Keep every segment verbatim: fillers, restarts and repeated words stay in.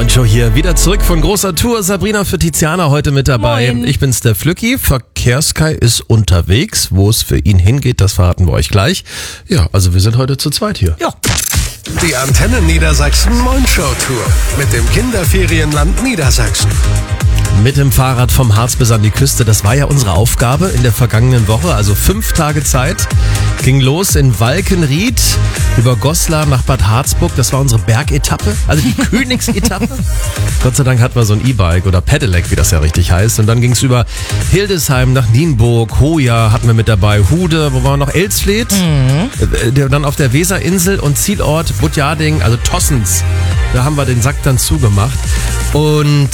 Show hier wieder zurück von großer Tour. Sabrina für Tiziana heute mit dabei. Moin. Ich bin's, der Flücki. Verkehrskai ist unterwegs. Wo es für ihn hingeht, das verraten wir euch gleich. Ja, also wir sind heute zu zweit hier. Ja. Die Antenne Niedersachsen Moin Show Tour mit dem Kinderferienland Niedersachsen. Mit dem Fahrrad vom Harz bis an die Küste. Das war ja unsere Aufgabe in der vergangenen Woche. Also fünf Tage Zeit. Ging los in Walkenried über Goslar nach Bad Harzburg. Das war unsere Bergetappe, also die Königsetappe. Gott sei Dank hatten wir so ein E-Bike oder Pedelec, wie das ja richtig heißt. Und dann ging es über Hildesheim nach Nienburg, Hoja hatten wir mit dabei, Hude, wo waren wir noch? Elsfleth. Mhm. Äh, Dann auf der Weserinsel und Zielort Budjading, also Tossens. Da haben wir den Sack dann zugemacht. Und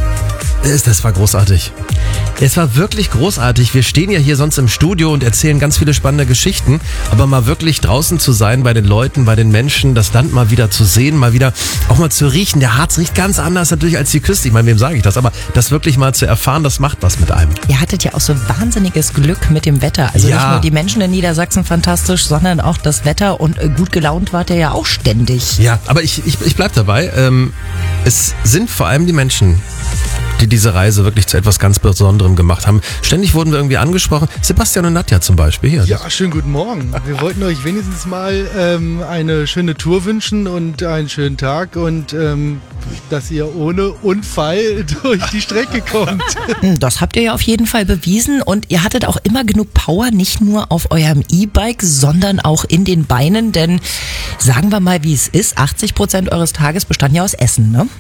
das war großartig. Es war wirklich großartig. Wir stehen ja hier sonst im Studio und erzählen ganz viele spannende Geschichten. Aber mal wirklich draußen zu sein bei den Leuten, bei den Menschen, das Land mal wieder zu sehen, mal wieder auch mal zu riechen. Der Harz riecht ganz anders natürlich als die Küste. Ich meine, wem sage ich das? Aber das wirklich mal zu erfahren, das macht was mit einem. Ihr hattet ja auch so wahnsinniges Glück mit dem Wetter. Also Ja. nicht nur die Menschen in Niedersachsen fantastisch, sondern auch das Wetter. Und äh, gut gelaunt wart ihr ja auch ständig. Ja, aber ich, ich, ich bleib dabei. Ähm, es sind vor allem die Menschen, die diese Reise wirklich zu etwas ganz Besonderem gemacht haben. Ständig wurden wir irgendwie angesprochen. Sebastian und Nadja zum Beispiel hier. Ja, schönen guten Morgen. Wir wollten euch wenigstens mal ähm, eine schöne Tour wünschen und einen schönen Tag und ähm, dass ihr ohne Unfall durch die Strecke kommt. Das habt ihr ja auf jeden Fall bewiesen. Und ihr hattet auch immer genug Power, nicht nur auf eurem E-Bike, sondern auch in den Beinen. Denn sagen wir mal, wie es ist, achtzig Prozent eures Tages bestand ja aus Essen, ne?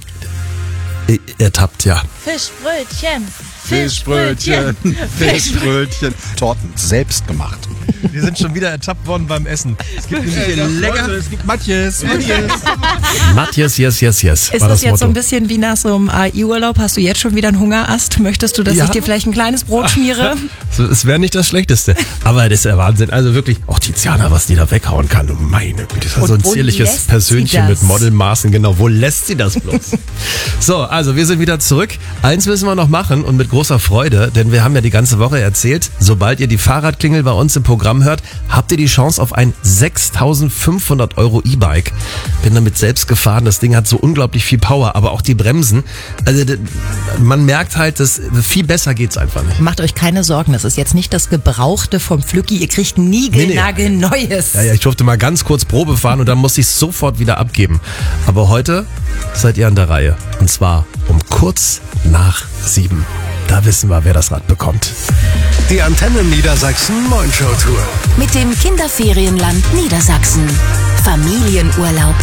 Ertappt, ja. Fischbrötchen, Fischbrötchen, Fischbrötchen. Torten selbst gemacht. Wir sind schon wieder ertappt worden beim Essen. Es gibt nämlich hier lecker. Es gibt Matjes, Matjes. Matthias, yes, yes, yes. Ist war das das jetzt so ein Motto. bisschen wie nach so einem A I-Urlaub? Hast du jetzt schon wieder einen Hungerast? Möchtest du, dass Ja. ich dir vielleicht ein kleines Brot schmiere? So, es wäre nicht das Schlechteste. Aber das ist der Wahnsinn. Also wirklich, auch Tiziana, was die da weghauen kann. Oh meine Güte, das war Und so ein wo zierliches lässt Persönchen sie mit das? Modelmaßen. Genau, wo lässt sie das bloß? So, also wir sind wieder zurück. Eins müssen wir noch machen und mit großer Freude, denn wir haben ja die ganze Woche erzählt, sobald ihr die Fahrradklingel bei uns im Programm hört, habt ihr die Chance auf ein sechstausendfünfhundert Euro E-Bike. Bin damit selbst gefahren, das Ding hat so unglaublich viel Power, aber auch die Bremsen. Also d- man merkt halt, dass viel besser geht's einfach nicht. Macht euch keine Sorgen, das ist jetzt nicht das Gebrauchte vom Flücki. Ihr kriegt niegelnagelneues. Ja, ja, ich durfte mal ganz kurz Probe fahren und dann musste ich es sofort wieder abgeben. Aber heute seid ihr an der Reihe. Und zwar um kurz nach sieben. Da wissen wir, wer das Rad bekommt. Die Antenne Niedersachsen Moin Show Tour. mit dem Kinderferienland Niedersachsen. Familienurlaub.